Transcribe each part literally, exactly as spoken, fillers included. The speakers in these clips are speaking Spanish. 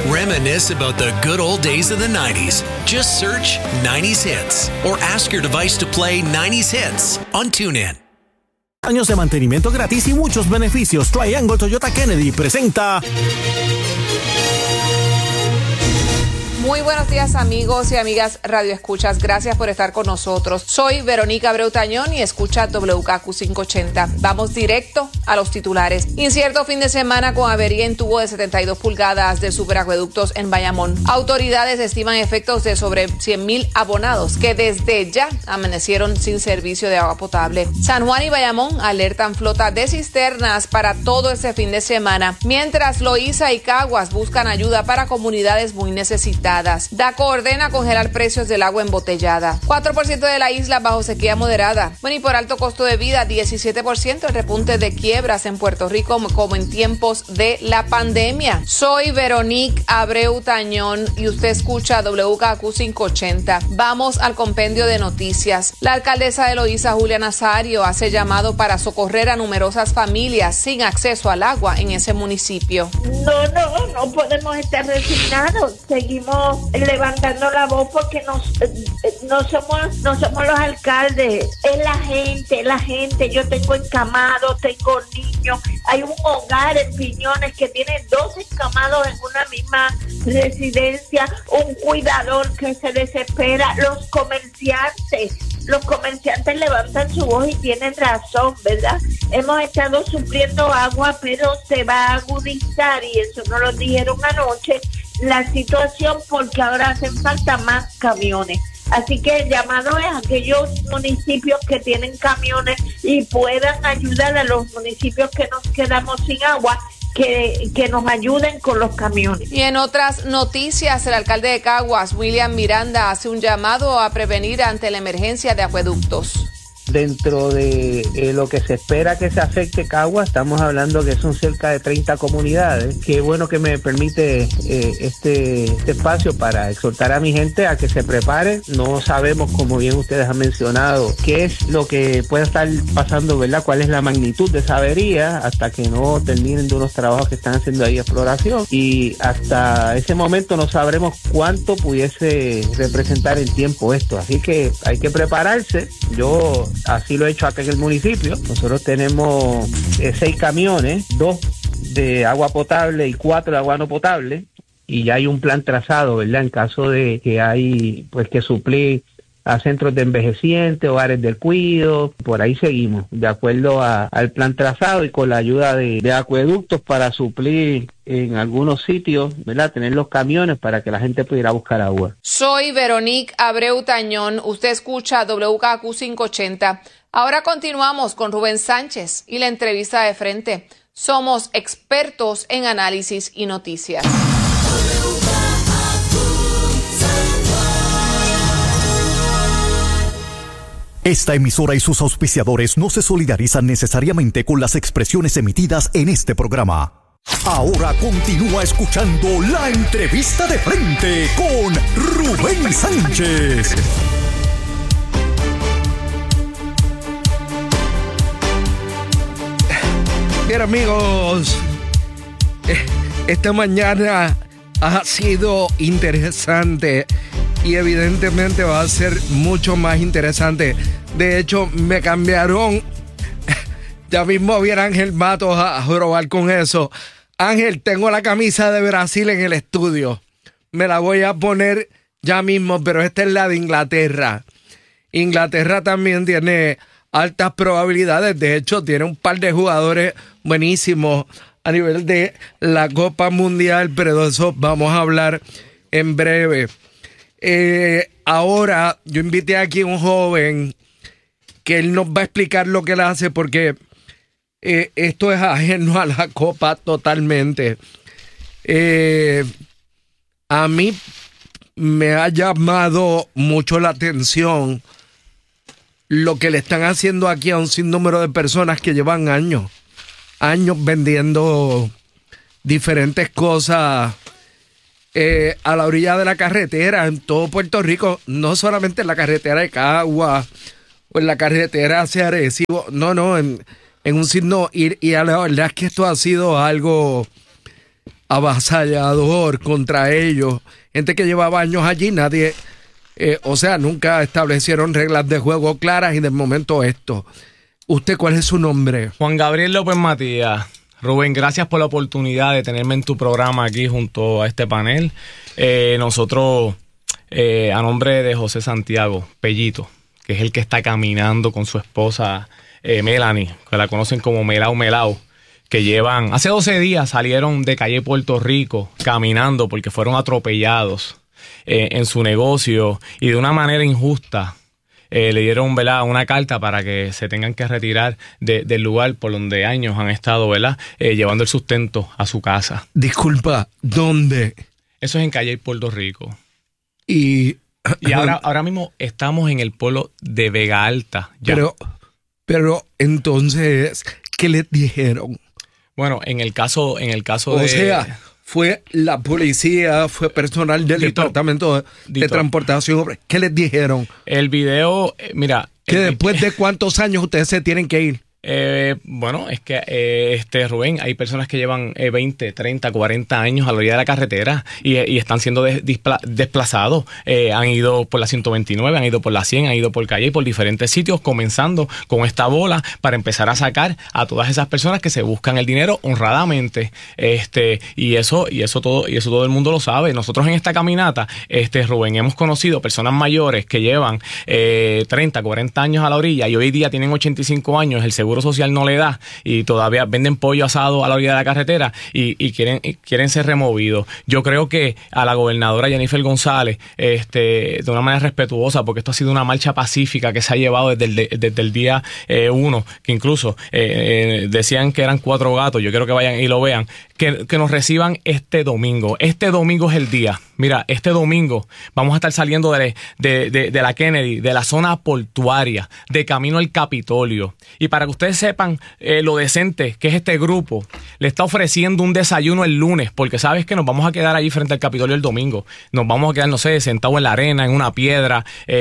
Reminisce about the good old days of the nineties. Just search nineties Hits or ask your device to play nineties Hits on TuneIn. Años de mantenimiento gratis y muchos beneficios. Triangle Toyota Kennedy presenta... Muy buenos días, amigos y amigas Radio Escuchas. Gracias por estar con nosotros. Soy Verónica Abreu Tañón y escucha W K Q quinientos ochenta. Vamos directo a los titulares. Incierto fin de semana con avería en tubo de setenta y dos pulgadas de superacueductos en Bayamón. Autoridades estiman efectos de sobre cien mil abonados que desde ya amanecieron sin servicio de agua potable. San Juan y Bayamón alertan flota de cisternas para todo este fin de semana, mientras Loíza y Caguas buscan ayuda para comunidades muy necesitadas. DACO ordena congelar precios del agua embotellada. cuatro por ciento de la isla bajo sequía moderada. Bueno, y por alto costo de vida, diecisiete por ciento el repunte de quiebras en Puerto Rico como en tiempos de la pandemia. Soy Veronique Abreu Tañón y usted escucha W K Q quinientos ochenta. Vamos al compendio de noticias. La alcaldesa de Loíza, Julia Nazario, hace llamado para socorrer a numerosas familias sin acceso al agua en ese municipio. No, no, no podemos estar resignados. Seguimos levantando la voz porque nos, no somos no somos los alcaldes, es la gente, la gente. Yo tengo encamados, tengo niños. Hay un hogar en Piñones que tiene dos encamados en una misma residencia, un cuidador que se desespera, los comerciantes. Los comerciantes levantan su voz y tienen razón, ¿verdad? Hemos estado supliendo agua, pero se va a agudizar, y eso nos lo dijeron anoche, la situación, porque ahora hacen falta más camiones. Así que el llamado es a aquellos municipios que tienen camiones y puedan ayudar a los municipios que nos quedamos sin agua, que, que nos ayuden con los camiones. Y en otras noticias, el alcalde de Caguas, William Miranda, hace un llamado a prevenir ante la emergencia de acueductos. Dentro de eh, lo que se espera que se afecte Caguas, estamos hablando que son cerca de treinta comunidades. Qué bueno que me permite eh, este, este espacio para exhortar a mi gente a que se prepare. No sabemos, como bien ustedes han mencionado, qué es lo que puede estar pasando, ¿verdad? Cuál es la magnitud de esa avería hasta que no terminen de unos trabajos que están haciendo ahí exploración. Y hasta ese momento no sabremos cuánto pudiese representar en tiempo esto. Así que hay que prepararse. Yo así lo he hecho acá en el municipio. Nosotros tenemos eh, seis camiones, dos de agua potable y cuatro de agua no potable, y ya hay un plan trazado, ¿verdad? En caso de que hay pues que suplir a centros de envejecientes, hogares del cuido, por ahí seguimos, de acuerdo a, al plan trazado y con la ayuda de, de acueductos para suplir en algunos sitios, ¿verdad? Tener los camiones para que la gente pudiera buscar agua. Soy Veronique Abreu Tañón, usted escucha W K Q quinientos ochenta. Ahora continuamos con Rubén Sánchez y la entrevista de frente. Somos expertos en análisis y noticias. Esta emisora y sus auspiciadores no se solidarizan necesariamente con las expresiones emitidas en este programa. Ahora continúa escuchando la entrevista de frente con Rubén Sánchez. Bien, amigos, esta mañana ha sido interesante y evidentemente va a ser mucho más interesante. De hecho, me cambiaron. Ya mismo viene Ángel Matos a, a jorobar con eso. Ángel, tengo la camisa de Brasil en el estudio. Me la voy a poner ya mismo, pero esta es la de Inglaterra. Inglaterra también tiene altas probabilidades. De hecho, tiene un par de jugadores buenísimos a nivel de la Copa Mundial, pero de eso vamos a hablar en breve. Eh, ahora, yo invité aquí a un joven que él nos va a explicar lo que él hace, porque eh, esto es ajeno a la Copa totalmente. Eh, a mí me ha llamado mucho la atención lo que le están haciendo aquí a un sinnúmero de personas que llevan años, años vendiendo diferentes cosas eh, a la orilla de la carretera en todo Puerto Rico, no solamente en la carretera de Caguas o en la carretera hacia Arecibo, no, no, en, en un signo, y, y a la verdad es que esto ha sido algo avasallador contra ellos. Gente que llevaba años allí, nadie, eh, o sea, nunca establecieron reglas de juego claras y de momento esto. ¿Usted cuál es su nombre? Juan Gabriel López Matías. Rubén, gracias por la oportunidad de tenerme en tu programa aquí junto a este panel. Eh, nosotros, eh, a nombre de José Santiago Pellito, que es el que está caminando con su esposa eh, Melanie, que la conocen como Melao Melao, que llevan, hace doce días salieron de Calle Puerto Rico caminando porque fueron atropellados eh, en su negocio y de una manera injusta. Eh, le dieron, ¿verdad?, una carta para que se tengan que retirar de, del lugar por donde años han estado, ¿verdad?, eh, llevando el sustento a su casa. Disculpa, ¿dónde? Eso es en Calle Puerto Rico. Y, y ahora, ahora mismo estamos en el pueblo de Vega Alta. Ya. Pero, pero entonces, ¿qué les dijeron? Bueno, en el caso, en el caso o de... O sea, fue la policía, fue personal del Dito, Departamento de, de Transportación. ¿Qué les dijeron? El video, eh, mira... Que el, después de cuántos años ustedes se tienen que ir. Eh, bueno, es que, eh, este Rubén, hay personas que llevan eh, veinte, treinta, cuarenta años a la orilla de la carretera y, y están siendo de, displa, desplazados. Eh, han ido por la ciento veintinueve, han ido por la cien, han ido por Calle y por diferentes sitios, comenzando con esta bola para empezar a sacar a todas esas personas que se buscan el dinero honradamente. Este, y eso, y eso todo, y eso todo el mundo lo sabe. Nosotros en esta caminata, este Rubén, hemos conocido personas mayores que llevan eh, treinta, cuarenta años a la orilla y hoy día tienen ochenta y cinco años, el seguro social no le da y todavía venden pollo asado a la orilla de la carretera y, y quieren y quieren ser removidos. Yo creo que a la gobernadora Jennifer González, este, de una manera respetuosa, porque esto ha sido una marcha pacífica que se ha llevado desde el, de, desde el día eh, uno, que incluso eh, eh, decían que eran cuatro gatos. Yo quiero que vayan y lo vean, que, que nos reciban este domingo. Este domingo es el día. Mira, este domingo vamos a estar saliendo de, de, de, de la Kennedy, de la zona portuaria, de camino al Capitolio. Y para que ustedes sepan eh, lo decente que es este grupo, le está ofreciendo un desayuno el lunes, porque sabes que nos vamos a quedar allí frente al Capitolio el domingo. Nos vamos a quedar, no sé, sentados en la arena, en una piedra,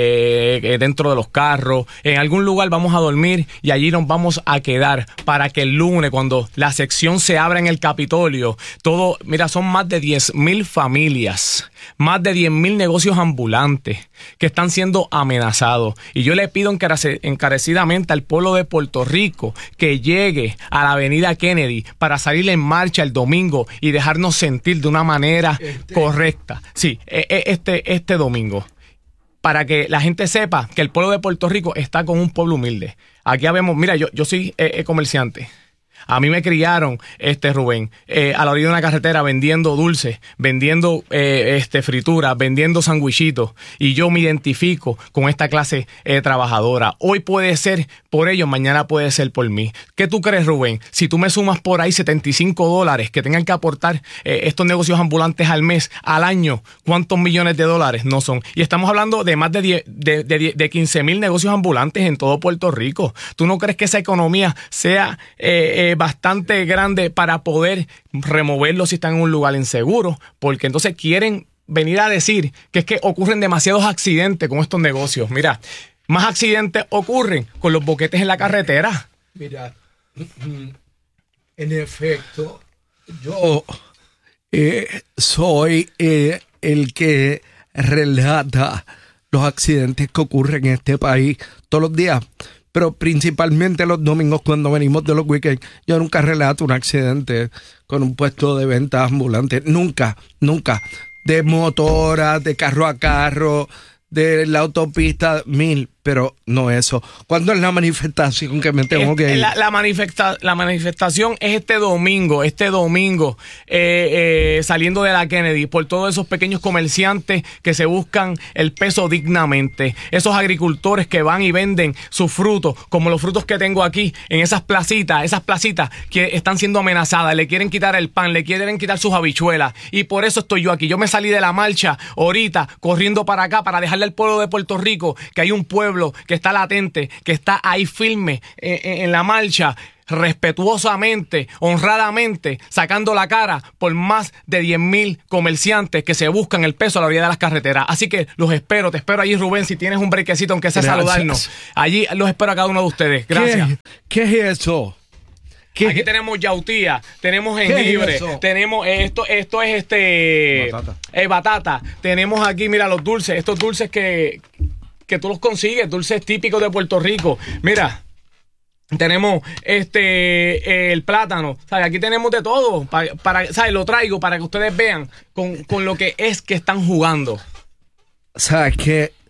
eh, dentro de los carros, en algún lugar vamos a dormir y allí nos vamos a quedar para que el lunes, cuando la sección se abra en el Capitolio, todo, mira, son más de diez mil familias, más de diez mil negocios ambulantes que están siendo amenazados. Y yo le pido encarecidamente al pueblo de Puerto Rico que llegue a la avenida Kennedy para salir en marcha el domingo y dejarnos sentir de una manera este... correcta. Sí, este, este domingo. Para que la gente sepa que el pueblo de Puerto Rico está con un pueblo humilde. Aquí vemos, mira, yo, yo soy eh, comerciante. A mí me criaron, este Rubén, eh, a la orilla de una carretera vendiendo dulces, vendiendo eh, este frituras, vendiendo sandwichitos, y yo me identifico con esta clase eh, trabajadora. Hoy puede ser por ellos, mañana puede ser por mí. ¿Qué tú crees, Rubén? Si tú me sumas por ahí setenta y cinco dólares que tengan que aportar eh, estos negocios ambulantes al mes, al año, ¿cuántos millones de dólares no son? Y estamos hablando de más de, diez, de, de, de quince mil negocios ambulantes en todo Puerto Rico. ¿Tú no crees que esa economía sea eh, eh, bastante grande para poder removerlos si están en un lugar inseguro? Porque entonces quieren venir a decir que es que ocurren demasiados accidentes con estos negocios. Mira, más accidentes ocurren con los boquetes en la carretera. Mira, en efecto, yo eh, soy eh, el que relata los accidentes que ocurren en este país todos los días. Pero principalmente los domingos cuando venimos de los weekends, yo nunca relato un accidente con un puesto de ventas ambulante. Nunca, nunca. De motora, de carro a carro, de la autopista, mil, pero no eso. ¿Cuándo es la manifestación que me tengo que ir? La, la, manifesta, la manifestación es este domingo, este domingo, eh, eh, saliendo de la Kennedy, por todos esos pequeños comerciantes que se buscan el peso dignamente. Esos agricultores que van y venden sus frutos, como los frutos que tengo aquí, en esas placitas, esas placitas que están siendo amenazadas, le quieren quitar el pan, le quieren quitar sus habichuelas. Y por eso estoy yo aquí. Yo me salí de la marcha ahorita, corriendo para acá, para dejarle al pueblo de Puerto Rico que hay un pueblo que está latente, que está ahí firme en, en, en la marcha, respetuosamente, honradamente, sacando la cara por más de diez mil comerciantes que se buscan el peso a la orilla de las carreteras. Así que los espero, te espero allí, Rubén, si tienes un brequecito, aunque sea saludarnos. Allí los espero a cada uno de ustedes. Gracias. ¿Qué, qué es eso? ¿Qué? Aquí tenemos yautía, tenemos jengibre, es eso? tenemos esto, esto es este Batata. eh, batata. Tenemos aquí, mira, los dulces, estos dulces que, que tú los consigues, dulces típicos de Puerto Rico. Mira, tenemos este eh, el plátano, ¿sabes? Aquí tenemos de todo, para, para ¿sabes? Lo traigo para que ustedes vean con, con lo que es que están jugando. O sea, que